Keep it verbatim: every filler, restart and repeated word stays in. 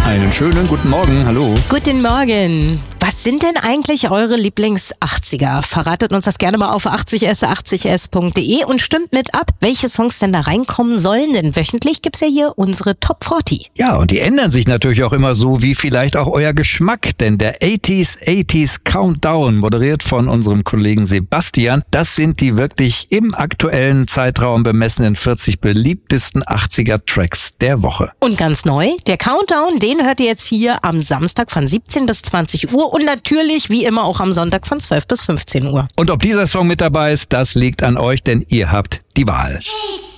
Einen schönen guten Morgen, hallo. Guten Morgen. Was sind denn eigentlich eure Lieblings-achtziger? Verratet uns das gerne mal auf achtzig s achtzig s punkt de und stimmt mit ab, welche Songs denn da reinkommen sollen, denn wöchentlich gibt's ja hier unsere Top vierzig. Ja, und die ändern sich natürlich auch immer so, wie vielleicht auch euer Geschmack, denn der achtziger achtziger Countdown, moderiert von unserem Kollegen Sebastian, das sind die wirklich im aktuellen Zeitraum bemessenen vierzig beliebtesten achtziger-Tracks der Woche. Und ganz neu, der Countdown, den hört ihr jetzt hier am Samstag von siebzehn bis zwanzig Uhr und natürlich wie immer auch am Sonntag von zwölf bis fünfzehn Uhr. Und ob dieser Song mit dabei ist, das liegt an euch, denn ihr habt die Wahl. Take